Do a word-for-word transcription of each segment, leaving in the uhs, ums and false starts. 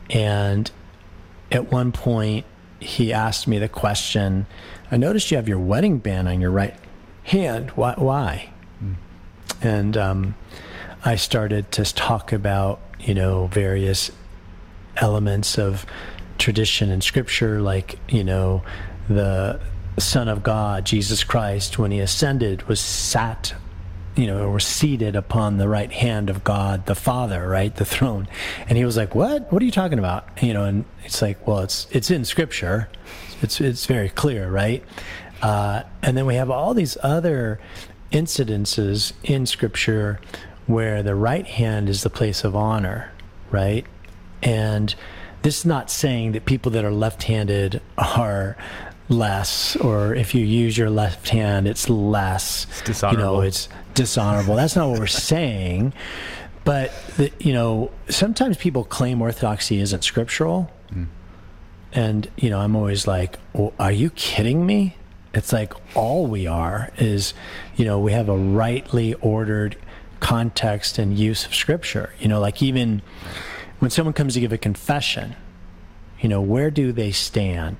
And at one point, he asked me the question, I noticed you have your wedding band on your right hand. Why? why? Mm. And um, I started to talk about, you know, various elements of tradition and scripture, like, you know, the Son of God, Jesus Christ, when he ascended, was sat, you know, or was seated upon the right hand of God, the Father, right, the throne. And he was like, what? What are you talking about? You know, and it's like, well, it's it's in scripture. It's, it's very clear, right? Uh, and then we have all these other incidences in scripture where the right hand is the place of honor, right? And this is not saying that people that are left-handed are less, or if you use your left hand, it's less. It's dishonorable. You know, it's dishonorable. That's not what we're saying. But, the, you know, sometimes people claim orthodoxy isn't scriptural. Mm. And, you know, I'm always like, well, are you kidding me? It's like all we are is, you know, we have a rightly ordered context and use of scripture. You know, like even when someone comes to give a confession, you know, where do they stand?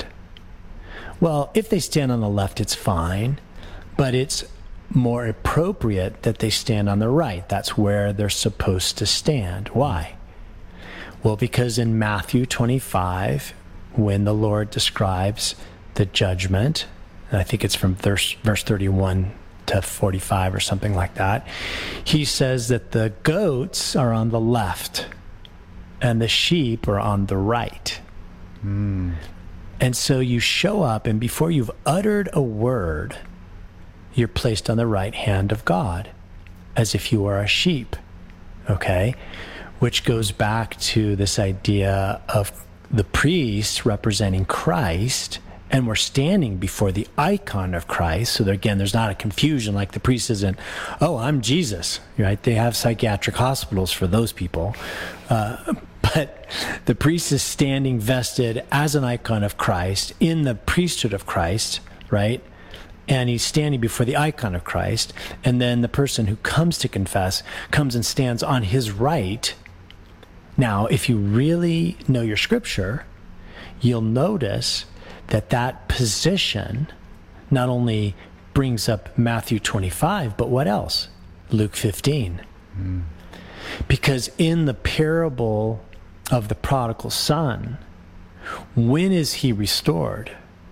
Well, if they stand on the left, it's fine, but it's more appropriate that they stand on the right. That's where they're supposed to stand. Why? Well, because in Matthew twenty-five, when the Lord describes the judgment, and I think it's from verse, verse thirty-one to forty-five or something like that, he says that the goats are on the left and the sheep are on the right. Mm. And so you show up, and before you've uttered a word, you're placed on the right hand of God, as if you are a sheep, okay? Which goes back to this idea of the priest representing Christ, and we're standing before the icon of Christ. So there, again, there's not a confusion, like the priest isn't, oh, I'm Jesus, right? They have psychiatric hospitals for those people. Uh, but the priest is standing vested as an icon of Christ in the priesthood of Christ, right? And he's standing before the icon of Christ. And then the person who comes to confess comes and stands on his right. Now, if you really know your scripture, you'll notice that that position not only brings up Matthew twenty-five, but what else? Luke fifteen. Mm. Because in the parable of the prodigal son, when is he restored?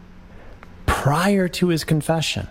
Prior to his confession.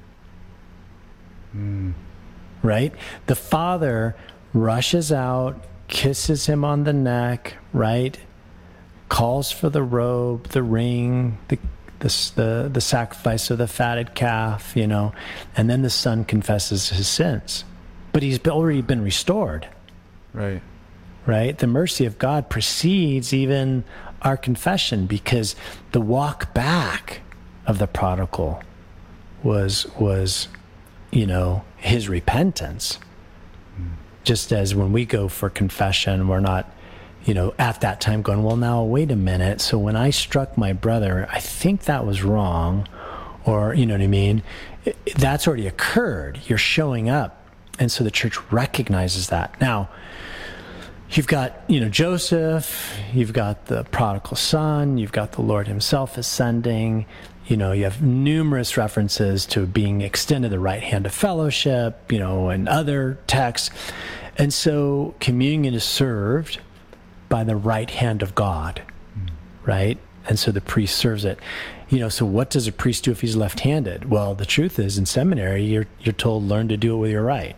Mm. Right? The father rushes out, kisses him on the neck, right? Calls for the robe, the ring, the, the the the sacrifice of the fatted calf, you know, and then the son confesses his sins. But he's already been restored. Right. Right? The mercy of God precedes even our confession, because the walk back of the prodigal was, was you know, his repentance. Mm. Just as when we go for confession, we're not, you know, at that time going, well, now, wait a minute. So when I struck my brother, I think that was wrong. Or, you know what I mean? It, that's already occurred. You're showing up. And so the church recognizes that. Now, you've got, you know, Joseph, you've got the prodigal son, you've got the Lord himself ascending. You know, you have numerous references to being extended the right hand of fellowship, you know, and other texts. And so communion is served by the right hand of God, mm. right? And so the priest serves it. You know, so what does a priest do if he's left-handed? Well, the truth is, in seminary, you're you're told, learn to do it with your right.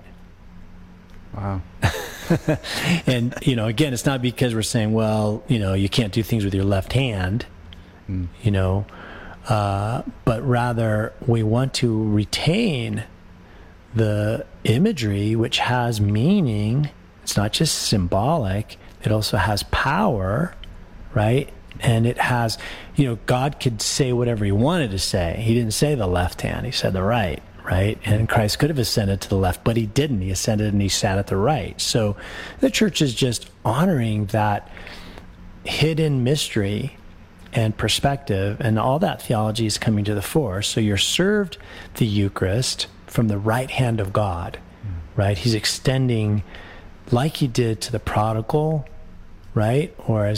Wow. And, you know, again, it's not because we're saying, well, you know, you can't do things with your left hand, mm. you know, uh, but rather we want to retain the imagery, which has meaning. It's not just symbolic. It also has power, right? And it has, you know, God could say whatever he wanted to say. He didn't say the left hand. He said the right, right? And Christ could have ascended to the left, but he didn't. He ascended and he sat at the right. So the church is just honoring that hidden mystery and perspective, and all that theology is coming to the fore. So you're served the Eucharist from the right hand of God, right? He's extending, like he did to the prodigal, right? Or as